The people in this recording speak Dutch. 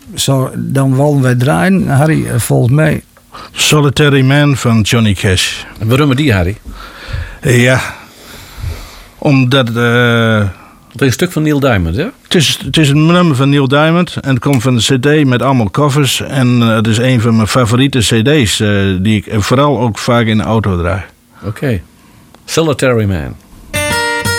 dan willen wij draaien, Harry, volgens mij. Solitary Man van Johnny Cash. En waarom die, Harry? Ja, omdat... Het is een stuk van Neil Diamond, hè? Het is een nummer van Neil Diamond en het komt van de cd met allemaal covers. En het is een van mijn favoriete cd's die ik vooral ook vaak in de auto draai. Oké. Solitary Man.